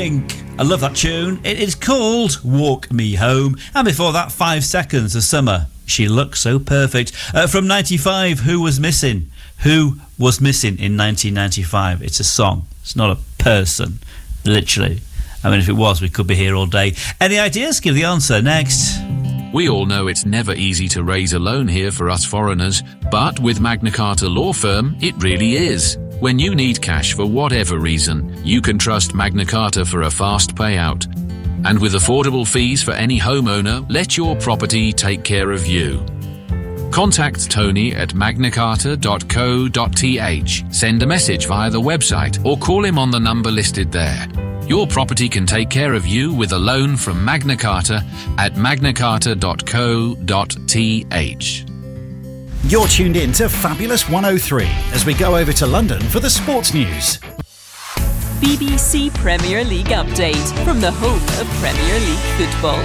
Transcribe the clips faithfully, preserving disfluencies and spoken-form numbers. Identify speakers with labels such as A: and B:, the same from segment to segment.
A: Pink. I love that tune. It is called Walk Me Home. And before that, Five Seconds of Summer. She Looks So Perfect. Uh, from ninety-five, Who Was Missing? Who was missing in nineteen ninety-five? It's a song. It's not a person, literally. I mean, if it was, we could be here all day. Any ideas? Give the answer next.
B: We all know it's never easy to raise a loan here for us foreigners, but with Magna Carta Law Firm, it really is. When you need cash for whatever reason, you can trust Magna Carta for a fast payout. And with affordable fees for any homeowner, let your property take care of you. Contact Tony at magna carta dot co dot t h, send a message via the website or call him on the number listed there. Your property can take care of you with a loan from Magna Carta at magna carta dot co dot t h.
C: You're tuned in to Fabulous one oh three as we go over to London for the sports news.
D: B B C Premier League update from the home of Premier League football.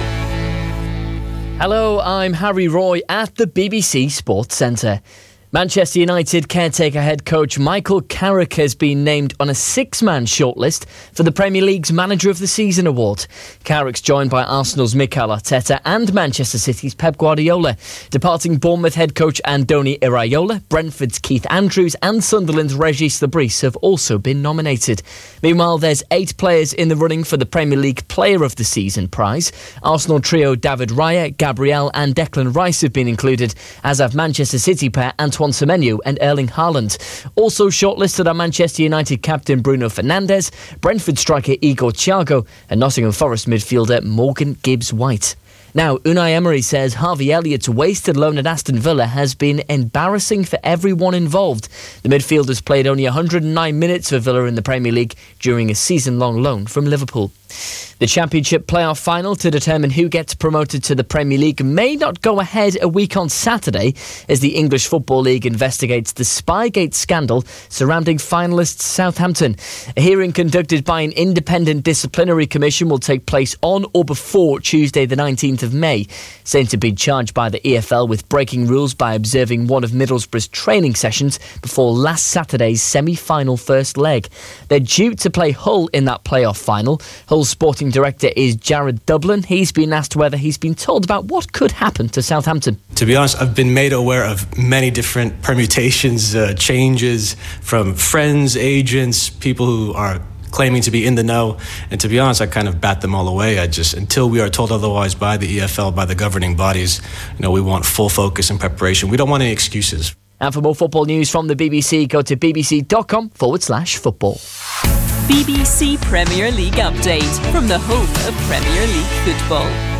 E: Hello, I'm Harry Roy at the B B C Sports Centre. Manchester United caretaker head coach Michael Carrick has been named on a six-man shortlist for the Premier League's Manager of the Season award. Carrick's joined by Arsenal's Mikel Arteta and Manchester City's Pep Guardiola. Departing Bournemouth head coach Andoni Iraola, Brentford's Keith Andrews and Sunderland's Regis Lebris have also been nominated. Meanwhile, there's eight players in the running for the Premier League Player of the Season prize. Arsenal trio David Raya, Gabriel and Declan Rice have been included, as have Manchester City pair Antoine Semenyo and Erling Haaland. Also shortlisted are Manchester United captain Bruno Fernandes, Brentford striker Igor Thiago and Nottingham Forest midfielder Morgan Gibbs-White. Now, Unai Emery says Harvey Elliott's wasted loan at Aston Villa has been embarrassing for everyone involved. The midfielder's played only one hundred nine minutes for Villa in the Premier League during a season-long loan from Liverpool. The Championship playoff final to determine who gets promoted to the Premier League may not go ahead a week on Saturday as the English Football League investigates the Spygate scandal surrounding finalists Southampton. A hearing conducted by an independent disciplinary commission will take place on or before Tuesday the nineteenth of May. Saints have been charged by the E F L with breaking rules by observing one of Middlesbrough's training sessions before last Saturday's semi-final first leg. They're due to play Hull in that playoff final. Hull's sporting director is Jared Dublin. He's been asked whether he's been told about what could happen to Southampton.
F: To be honest, I've been made aware of many different permutations, uh, changes from friends, agents, people who are claiming to be in the know. And to be honest, I kind of bat them all away. I just, until we are told otherwise by the E F L, by the governing bodies, you know, we want full focus and preparation. We don't want any excuses.
E: And for more football news from the B B C, go to bbc.com forward slash football.
D: B B C Premier League update from the home of Premier League football.